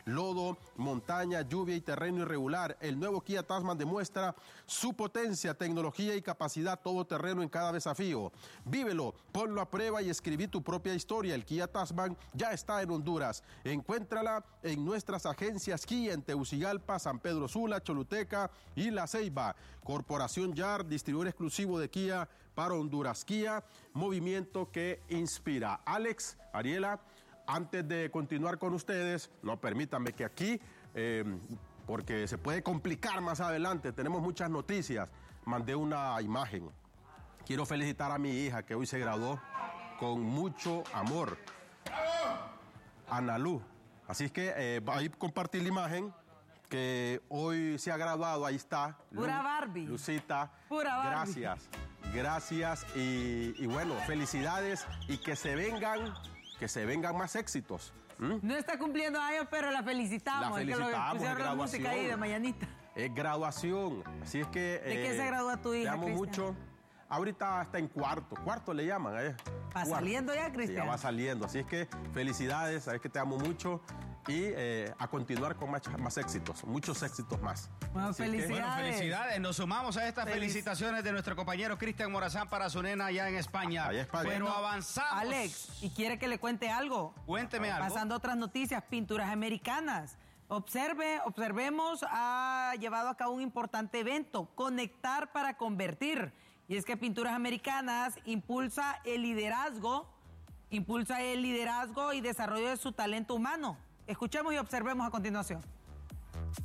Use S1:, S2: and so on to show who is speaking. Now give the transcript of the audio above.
S1: lodo, montaña, lluvia y terreno irregular. El nuevo Kia Tasman demuestra su potencia, tecnología y capacidad todoterreno en cada desafío. Vívelo, ponlo a prueba y escribí tu propia historia. El Kia Tasman ya está en Honduras. Encuéntrala en nuestras agencias Kia en Tegucigalpa, San Pedro Sula, Choluteca y La Ceiba. Corporación Yard, distribuidor exclusivo de Kia para Honduras. Kia, movimiento que inspira. Alex, Ariela, antes de continuar con ustedes, no, permítanme que aquí, porque se puede complicar más adelante, tenemos muchas noticias, mandé una imagen. Quiero felicitar a mi hija que hoy se graduó con mucho amor, Analu. Así es que ahí compartí la imagen que hoy se ha graduado, ahí está.
S2: Pura Barbie.
S1: Lucita,
S2: pura Barbie.
S1: Gracias y bueno, felicidades y que se vengan más éxitos.
S2: No está cumpliendo años, pero la felicitamos.
S1: La felicitamos,
S2: pusieron la música ahí de mañanita.
S1: Es graduación, así es que...
S2: ¿De qué se gradúa tu hija,
S1: Te amo mucho. Ahorita está en cuarto le llaman.
S2: ¿Va saliendo ya, Cristian?
S1: Sí, ya va saliendo, así es que felicidades, sabes que te amo mucho y a continuar con más éxitos, muchos éxitos más.
S2: Bueno, felicidades.
S3: Nos sumamos a estas felicitaciones de nuestro compañero Cristian Morazán para su nena allá en España.
S1: Allá en España.
S3: Pero avanzamos.
S2: Alex, ¿y quiere que le cuente algo?
S3: Cuénteme algo.
S2: Pasando otras noticias, Pinturas Americanas. Observemos, ha llevado a cabo un importante evento, Conectar para Convertir. Y es que Pinturas Americanas impulsa el liderazgo y desarrollo de su talento humano. Escuchemos y observemos a continuación.